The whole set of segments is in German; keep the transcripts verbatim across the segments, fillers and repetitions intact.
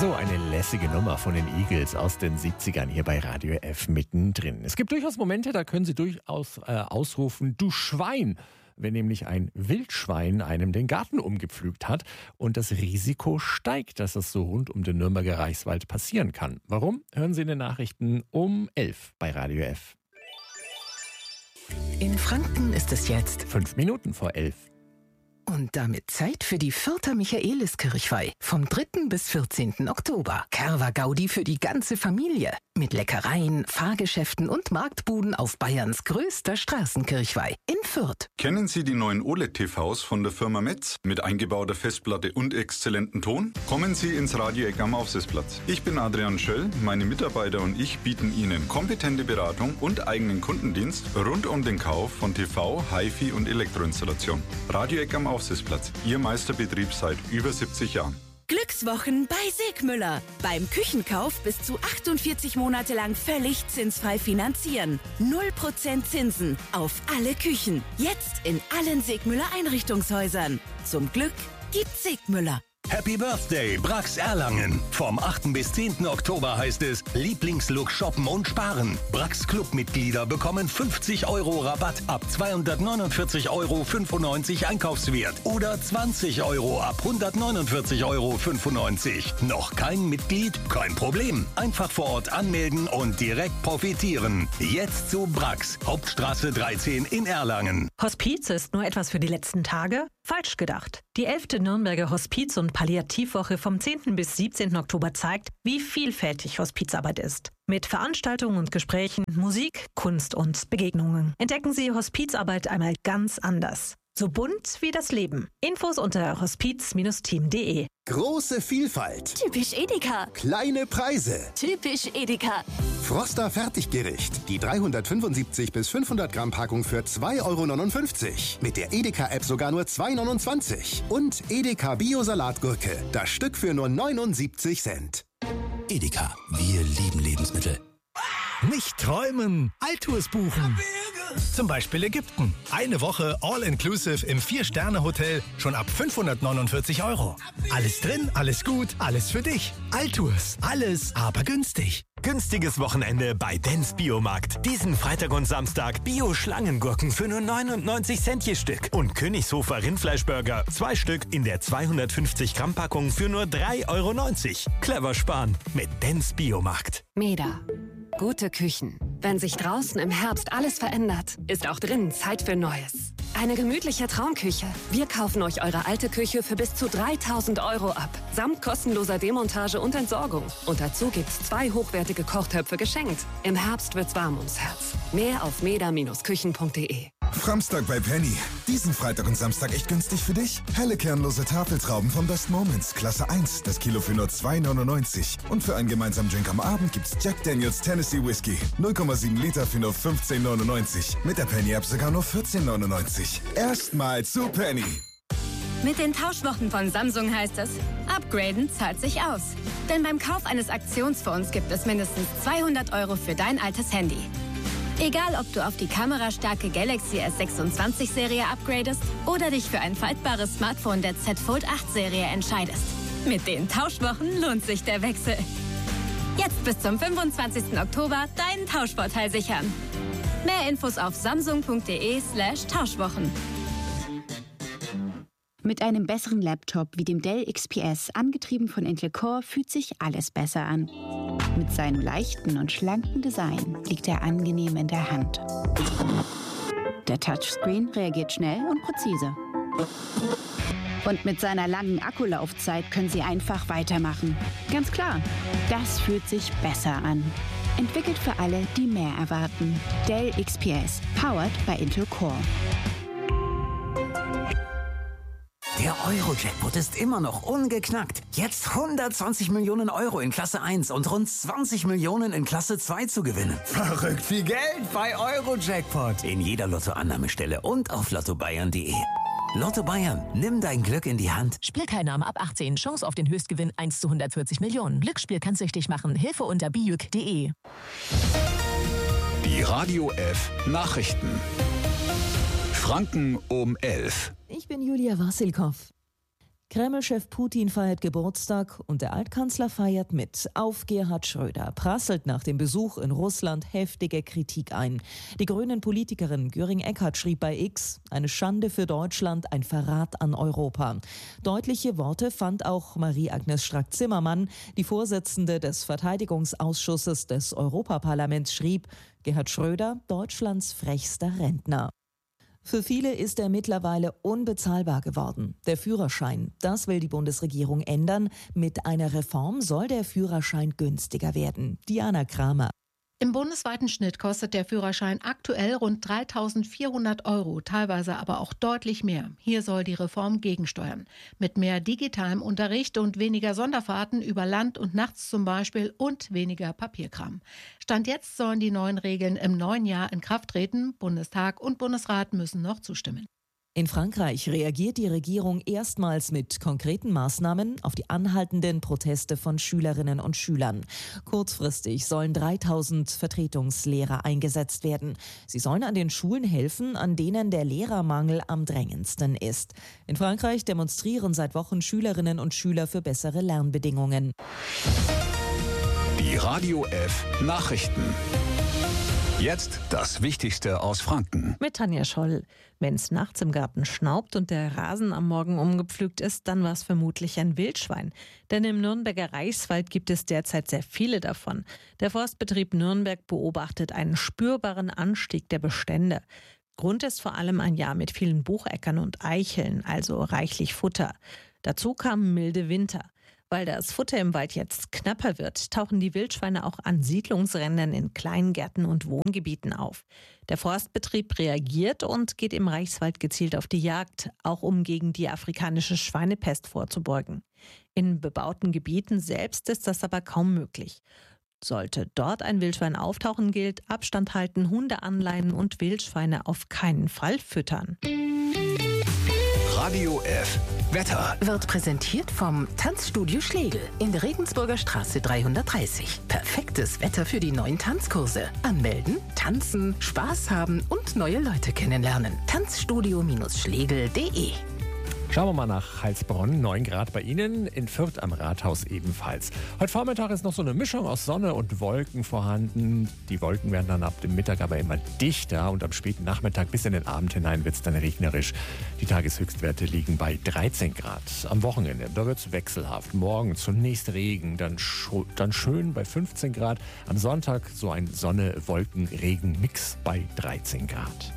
So eine lässige Nummer von den Eagles aus den siebzigern hier bei Radio F mittendrin. Es gibt durchaus Momente, da können Sie durchaus äh, ausrufen, du Schwein, wenn nämlich ein Wildschwein einem den Garten umgepflügt hat und das Risiko steigt, dass es so rund um den Nürnberger Reichswald passieren kann. Warum? Hören Sie in den Nachrichten um elf bei Radio F. In Franken ist es jetzt Fünf Minuten vor elf. und damit Zeit für die Fürther Michaeliskirchweih vom dritten bis vierzehnten Oktober. Kerwa Gaudi für die ganze Familie. Mit Leckereien, Fahrgeschäften und Marktbuden auf Bayerns größter Straßenkirchweih in Fürth. Kennen Sie die neuen O L E D-T Vs von der Firma Metz? Mit eingebauter Festplatte und exzellentem Ton? Kommen Sie ins Radio-Eck am Aufsitzplatz. Ich bin Adrian Schöll, meine Mitarbeiter und ich bieten Ihnen kompetente Beratung und eigenen Kundendienst rund um den Kauf von T V, Hi-Fi und Elektroinstallation. Radio-Eck am Aufsitzplatz, Ihr Meisterbetrieb seit über siebzig Jahren. Glückswochen bei Segmüller. Beim Küchenkauf bis zu achtundvierzig Monate lang völlig zinsfrei finanzieren. null Prozent Zinsen auf alle Küchen. Jetzt in allen Segmüller Einrichtungshäusern. Zum Glück gibt's Segmüller. Happy Birthday, Brax Erlangen. Vom achten bis zehnten Oktober heißt es Lieblingslook shoppen und sparen. Brax Clubmitglieder bekommen fünfzig Euro Rabatt ab zweihundertneunundvierzig Euro fünfundneunzig Einkaufswert oder zwanzig Euro ab hundertneunundvierzig Euro fünfundneunzig. Noch kein Mitglied? Kein Problem. Einfach vor Ort anmelden und direkt profitieren. Jetzt zu Brax, Hauptstraße dreizehn in Erlangen. Hospiz ist nur etwas für die letzten Tage? Falsch gedacht. Die elfte Nürnberger Hospiz- und Palliativwoche vom zehnten bis siebzehnten Oktober zeigt, wie vielfältig Hospizarbeit ist. Mit Veranstaltungen und Gesprächen, Musik, Kunst und Begegnungen. Entdecken Sie Hospizarbeit einmal ganz anders. So bunt wie das Leben. Infos unter hospiz Bindestrich team punkt de. Große Vielfalt. Typisch Edeka. Kleine Preise. Typisch Edeka. Froster Fertiggericht. Die dreihundertfünfundsiebzig bis fünfhundert Gramm Packung für zwei Euro neunundfünfzig. Mit der Edeka-App sogar nur zwei Euro neunundzwanzig. Und Edeka Bio-Salatgurke. Das Stück für nur neunundsiebzig Cent. Edeka. Wir lieben Lebensmittel. Nicht träumen, Altours buchen. Zum Beispiel Ägypten. Eine Woche All-Inclusive im Vier-Sterne-Hotel schon ab fünfhundertneunundvierzig Euro. Alles drin, alles gut, alles für dich. Altours. Alles, aber günstig. Günstiges Wochenende bei Dens Biomarkt. Diesen Freitag und Samstag Bio-Schlangengurken für nur neunundneunzig Cent je Stück. Und Königshofer Rindfleischburger, zwei Stück in der zweihundertfünfzig Gramm Packung für nur drei Euro neunzig. Clever sparen mit Dens Biomarkt. Meda. Gute Küchen. Wenn sich draußen im Herbst alles verändert, ist auch drinnen Zeit für Neues. Eine gemütliche Traumküche. Wir kaufen euch eure alte Küche für bis zu dreitausend Euro ab. Samt kostenloser Demontage und Entsorgung. Und dazu gibt's zwei hochwertige Kochtöpfe geschenkt. Im Herbst wird's warm ums Herz. Mehr auf meda Bindestrich küchen punkt de. Framstag bei Penny. Diesen Freitag und Samstag echt günstig für dich? Helle kernlose Tafeltrauben vom Best Moments. Klasse eins. Das Kilo für nur zwei Euro neunundneunzig. Und für einen gemeinsamen Drink am Abend gibt's Jack Daniels Tennessee Whiskey. null Komma sieben Liter für nur fünfzehn Euro neunundneunzig. Mit der Penny-App sogar nur vierzehn Euro neunundneunzig. Erstmal zu Penny. Mit den Tauschwochen von Samsung heißt es, upgraden zahlt sich aus. Denn beim Kauf eines Aktionsfonds gibt es mindestens zweihundert Euro für dein altes Handy. Egal, ob du auf die kamerastarke Galaxy S sechsundzwanzig Serie upgradest oder dich für ein faltbares Smartphone der Z Fold acht Serie entscheidest. Mit den Tauschwochen lohnt sich der Wechsel. Jetzt bis zum fünfundzwanzigsten Oktober deinen Tauschvorteil sichern. Mehr Infos auf samsung punkt de slash Tauschwochen. Mit einem besseren Laptop wie dem Dell X P S, angetrieben von Intel Core, fühlt sich alles besser an. Mit seinem leichten und schlanken Design liegt er angenehm in der Hand. Der Touchscreen reagiert schnell und präzise. Und mit seiner langen Akkulaufzeit können Sie einfach weitermachen. Ganz klar, das fühlt sich besser an. Entwickelt für alle, die mehr erwarten. Dell X P S, powered by Intel Core. Der Euro-Jackpot ist immer noch ungeknackt. Jetzt hundertzwanzig Millionen Euro in Klasse eins und rund zwanzig Millionen in Klasse zwei zu gewinnen. Verrückt viel Geld bei Euro-Jackpot. In jeder Lottoannahmestelle und auf lotto bayern punkt de. Lotto Bayern, nimm dein Glück in die Hand. Spielteilnahme ab achtzehn. Chance auf den Höchstgewinn eins zu hundertvierzig Millionen. Glücksspiel kann süchtig machen. Hilfe unter bijuk punkt de. Die Radio F Nachrichten. Franken um elf. Ich bin Julia Wassilkow. Kreml-Chef Putin feiert Geburtstag und der Altkanzler feiert mit. Auf Gerhard Schröder prasselt nach dem Besuch in Russland heftige Kritik ein. Die Grünen-Politikerin Göring-Eckardt schrieb bei X: Eine Schande für Deutschland, ein Verrat an Europa. Deutliche Worte fand auch Marie-Agnes Strack-Zimmermann. Die Vorsitzende des Verteidigungsausschusses des Europaparlaments schrieb: Gerhard Schröder, Deutschlands frechster Rentner. Für viele ist er mittlerweile unbezahlbar geworden. Der Führerschein, das will die Bundesregierung ändern. Mit einer Reform soll der Führerschein günstiger werden. Diana Kramer. Im bundesweiten Schnitt kostet der Führerschein aktuell rund dreitausendvierhundert Euro, teilweise aber auch deutlich mehr. Hier soll die Reform gegensteuern. Mit mehr digitalem Unterricht und weniger Sonderfahrten über Land und nachts zum Beispiel und weniger Papierkram. Stand jetzt sollen die neuen Regeln im neuen Jahr in Kraft treten. Bundestag und Bundesrat müssen noch zustimmen. In Frankreich reagiert die Regierung erstmals mit konkreten Maßnahmen auf die anhaltenden Proteste von Schülerinnen und Schülern. Kurzfristig sollen dreitausend Vertretungslehrer eingesetzt werden. Sie sollen an den Schulen helfen, an denen der Lehrermangel am drängendsten ist. In Frankreich demonstrieren seit Wochen Schülerinnen und Schüler für bessere Lernbedingungen. Die Radio F Nachrichten. Jetzt das Wichtigste aus Franken. Mit Tanja Scholl. Wenn es nachts im Garten schnaubt und der Rasen am Morgen umgepflügt ist, dann war es vermutlich ein Wildschwein. Denn im Nürnberger Reichswald gibt es derzeit sehr viele davon. Der Forstbetrieb Nürnberg beobachtet einen spürbaren Anstieg der Bestände. Grund ist vor allem ein Jahr mit vielen Bucheckern und Eicheln, also reichlich Futter. Dazu kamen milde Winter. Weil das Futter im Wald jetzt knapper wird, tauchen die Wildschweine auch an Siedlungsrändern in Kleingärten und Wohngebieten auf. Der Forstbetrieb reagiert und geht im Reichswald gezielt auf die Jagd, auch um gegen die afrikanische Schweinepest vorzubeugen. In bebauten Gebieten selbst ist das aber kaum möglich. Sollte dort ein Wildschwein auftauchen, gilt Abstand halten, Hunde anleihen und Wildschweine auf keinen Fall füttern. Radio F Wetter wird präsentiert vom Tanzstudio Schlegel in der Regensburger Straße dreihundertdreißig. Perfektes Wetter für die neuen Tanzkurse. Anmelden, tanzen, Spaß haben und neue Leute kennenlernen. Tanzstudio Schlegel punkt de. Schauen wir mal nach Heilsbronn, neun Grad bei Ihnen, in Fürth am Rathaus ebenfalls. Heute Vormittag ist noch so eine Mischung aus Sonne und Wolken vorhanden. Die Wolken werden dann ab dem Mittag aber immer dichter und am späten Nachmittag bis in den Abend hinein wird es dann regnerisch. Die Tageshöchstwerte liegen bei dreizehn Grad. Am Wochenende, da wird es wechselhaft. Morgen zunächst Regen, dann, scho- dann schön bei fünfzehn Grad. Am Sonntag so ein Sonne-Wolken-Regen-Mix bei dreizehn Grad.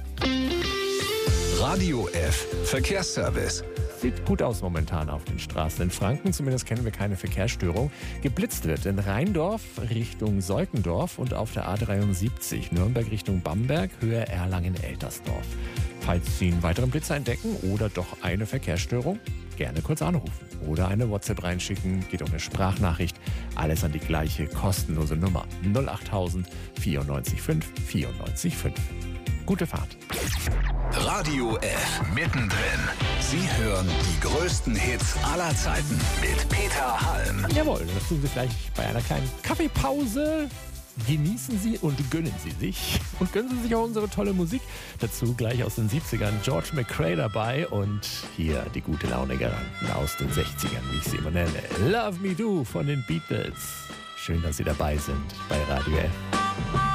Radio F Verkehrsservice. Sieht gut aus momentan auf den Straßen. In Franken zumindest kennen wir keine Verkehrsstörung. Geblitzt wird in Rheindorf Richtung Seukendorf und auf der A dreiundsiebzig Nürnberg Richtung Bamberg, Höhe Erlangen-Eltersdorf. Falls Sie einen weiteren Blitzer entdecken oder doch eine Verkehrsstörung, gerne kurz anrufen oder eine WhatsApp reinschicken. Geht um eine Sprachnachricht. Alles an die gleiche kostenlose Nummer null achttausend vierundneunzig fünf vierundneunzig fünf. Gute Fahrt. Radio F mittendrin. Sie hören die größten Hits aller Zeiten mit Peter Halm. Jawohl, das tun Sie gleich bei einer kleinen Kaffeepause. Genießen Sie und gönnen Sie sich. Und gönnen Sie sich auch unsere tolle Musik. Dazu gleich aus den siebzigern George McRae dabei. Und hier die gute Laune-Garanten aus den sechzigern, wie ich sie immer nenne. Love Me Do von den Beatles. Schön, dass Sie dabei sind bei Radio F.